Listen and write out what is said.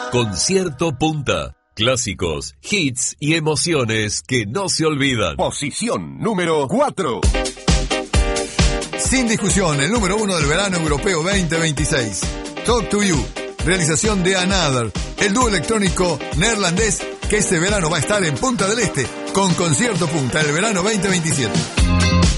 Concierto Punta. Clásicos, hits y emociones que no se olvidan. Posición número 4. Sin discusión, el número 1 del verano europeo 2026. Talk to You. Realización de Another, el dúo electrónico neerlandés que este verano va a estar en Punta del Este con Concierto Punta el verano 2027.